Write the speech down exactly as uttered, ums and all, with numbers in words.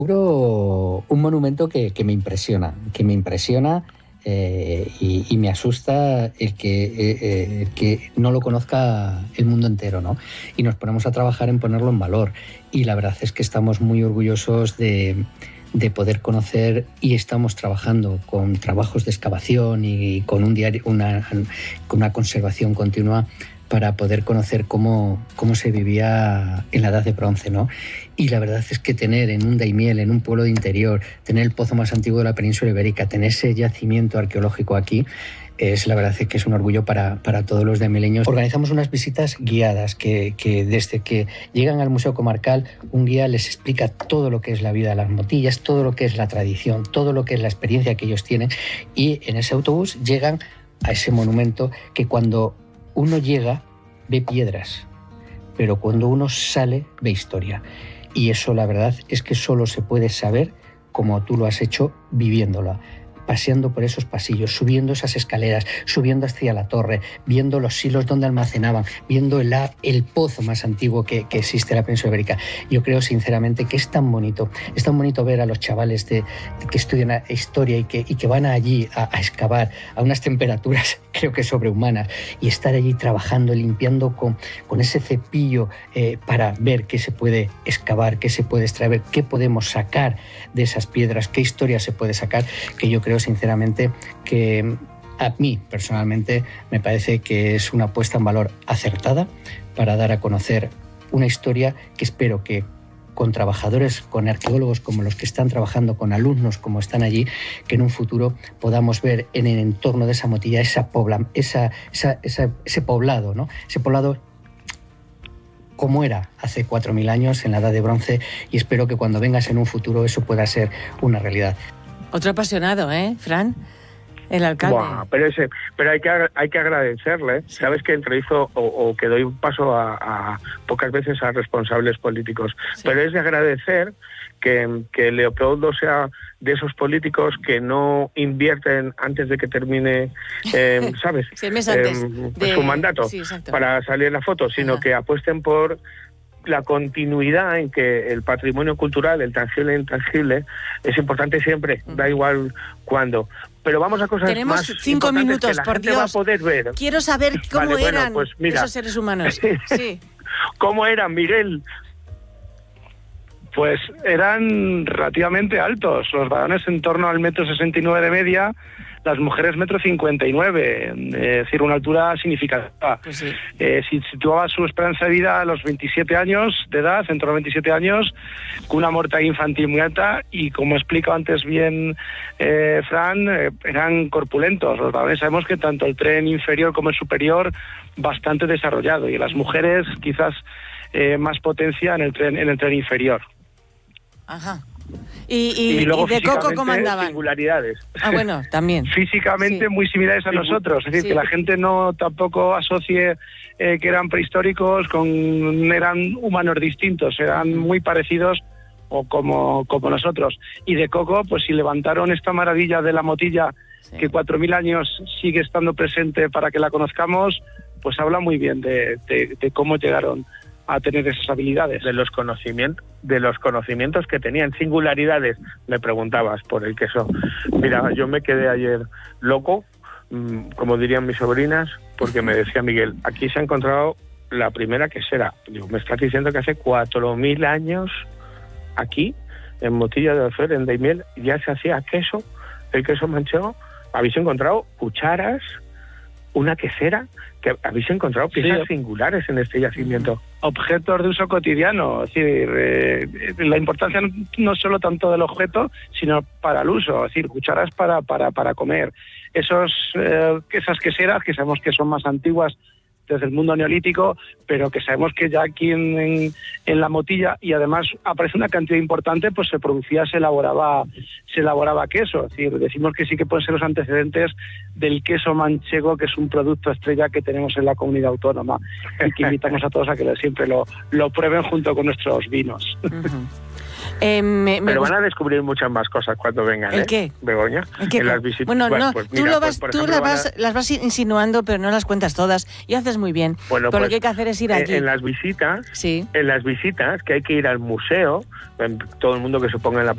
Un monumento que, que me impresiona, que me impresiona eh, y, y me asusta el que, eh, el que no lo conozca el mundo entero, ¿no? Y nos ponemos a trabajar en ponerlo en valor. Y la verdad es que estamos muy orgullosos de, de poder conocer, y estamos trabajando con trabajos de excavación y con un diario, una, con una conservación continua para poder conocer cómo, cómo se vivía en la Edad de Bronce, ¿no? Y la verdad es que tener en un Daimiel, en un pueblo de interior, tener el pozo más antiguo de la península ibérica, tener ese yacimiento arqueológico aquí, es la verdad es que es un orgullo para, para todos los daimieleños. Organizamos unas visitas guiadas que, que desde que llegan al Museo Comarcal, un guía les explica todo lo que es la vida de las motillas, todo lo que es la tradición, todo lo que es la experiencia que ellos tienen, y en ese autobús llegan a ese monumento que cuando uno llega ve piedras, pero cuando uno sale ve historia. Y eso la verdad es que solo se puede saber como tú lo has hecho viviéndola, paseando por esos pasillos, subiendo esas escaleras, subiendo hacia la torre, viendo los silos donde almacenaban, viendo el, el pozo más antiguo que, que existe en la península ibérica. Yo creo sinceramente que es tan bonito, es tan bonito ver a los chavales de, de que estudian historia y que, y que van allí a, a excavar a unas temperaturas creo que sobrehumanas, y estar allí trabajando, limpiando con, con ese cepillo eh, para ver qué se puede excavar, qué se puede extraer, qué podemos sacar de esas piedras, qué historia se puede sacar, que yo creo sinceramente que a mí personalmente me parece que es una puesta en valor acertada para dar a conocer una historia que espero que con trabajadores, con arqueólogos como los que están trabajando, con alumnos como están allí, que en un futuro podamos ver en el entorno de esa motilla esa pobla, esa, esa, esa, ese poblado, ¿no? Ese poblado como era hace cuatro mil años en la Edad de Bronce, y espero que cuando vengas en un futuro eso pueda ser una realidad. Otro apasionado, ¿eh, Fran? El alcalde. Buah, pero ese, pero hay que hay que agradecerle. Sí. Sabes que entrevisto o, o que doy un paso a, a pocas veces a responsables políticos, sí. Pero es de agradecer que, que Leopoldo sea de esos políticos que no invierten antes de que termine, eh, ¿sabes? Sí, el mes antes eh, de... su mandato, sí, para salir en la foto, sino Ajá. que apuesten por la continuidad en que el patrimonio cultural, el tangible e intangible, es importante siempre, da igual cuándo. Pero vamos a cosas Tenemos más cinco minutos, que la por gente Dios. va a poder ver. Quiero saber cómo vale, eran bueno, pues mira, esos seres humanos. Sí. ¿Cómo eran, Miguel? Pues eran relativamente altos, los varones en torno al metro sesenta y nueve de media, las mujeres metro cincuenta y nueve, es decir, una altura significativa. Pues sí. eh, si situaba su esperanza de vida a los veintisiete años de edad, en torno a veintisiete años, con una mortalidad infantil muy alta, y como explico antes bien eh, Fran, eh, eran corpulentos. Los varones sabemos que tanto el tren inferior como el superior bastante desarrollado, y las mujeres quizás eh, más potencia en el tren, en el tren inferior. Ajá. ¿Y, y, y, luego, y de Coco cómo andaban? Singularidades. Ah, bueno, también. Físicamente sí. Muy similares a nosotros, es decir, sí. que la gente no tampoco asocie eh, que eran prehistóricos con eran humanos distintos, eran muy parecidos o como, como nosotros. Y de Coco, pues si levantaron esta maravilla de la motilla, sí. que cuatro mil años sigue estando presente para que la conozcamos, pues habla muy bien de, de, de cómo llegaron a tener esas habilidades. De los conocimientos, de los conocimientos que tenían, singularidades. Me preguntabas por el queso. Mira, yo me quedé ayer loco, como dirían mis sobrinas, porque me decía Miguel, aquí se ha encontrado la primera quesera. Digo, me estás diciendo que hace cuatro mil años aquí, en Motilla de Alfer, en Daimiel, ya se hacía queso, el queso manchego. Habéis encontrado cucharas, una quesera, que habéis encontrado piezas sí. singulares en este yacimiento. Objetos de uso cotidiano, es decir, eh, la importancia no solo tanto del objeto, sino para el uso, es decir, cucharas para para para comer. Esos eh, esas queseras que sabemos que son más antiguas desde el mundo neolítico, pero que sabemos que ya aquí en, en, en la Motilla, y además aparece una cantidad importante, pues se producía, se elaboraba se elaboraba queso. Es decir, decimos que sí que pueden ser los antecedentes del queso manchego, que es un producto estrella que tenemos en la comunidad autónoma, y que invitamos a todos a que siempre lo, lo prueben junto con nuestros vinos. Uh-huh. Eh, me, me Pero gusta... van a descubrir muchas más cosas cuando vengan, ¿El ¿eh? qué? Begoña. ¿El qué? En las visitas. Bueno, bueno, no, pues tú, mira, lo vas, pues, tú ejemplo, las, vas, a... las vas insinuando, pero no las cuentas todas. Y haces muy bien. Bueno, pero pues, lo que hay que hacer es ir allí. En las visitas, sí. en las visitas, que hay que ir al museo, todo el mundo que se ponga en la